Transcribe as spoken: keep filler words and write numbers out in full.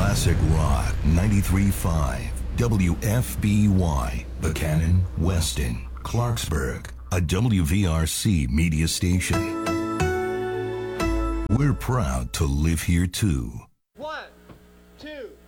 Classic Rock ninety-three point five W F B Y, Buchanan, Weston, Clarksburg, a W V R C media station. We're proud to live here too. One, two.